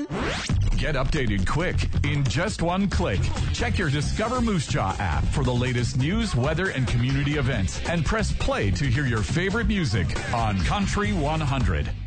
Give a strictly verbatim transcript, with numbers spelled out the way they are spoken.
one. Get updated quick in just one click. Check your Discover Moose Jaw app for the latest news, weather, and community events. And press play to hear your favorite music on Country one hundred.